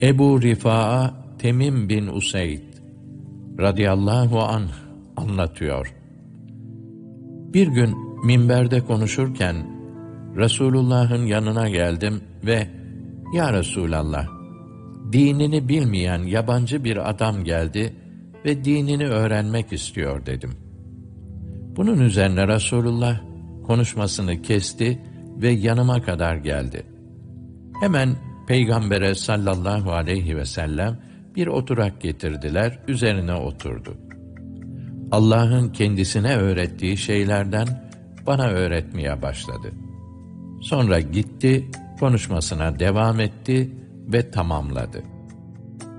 Ebu Rifaa Temim bin Useyd radıyallahu anh anlatıyor. Bir gün minberde konuşurken Resulullah'ın yanına geldim ve "Ya Resulallah, dinini bilmeyen yabancı bir adam geldi ve dinini öğrenmek istiyor" dedim. Bunun üzerine Resulullah konuşmasını kesti ve yanıma kadar geldi. Hemen Peygamber'e sallallahu aleyhi ve sellem bir oturak getirdiler, üzerine oturdu. Allah'ın kendisine öğrettiği şeylerden bana öğretmeye başladı. Sonra gitti, konuşmasına devam etti ve tamamladı.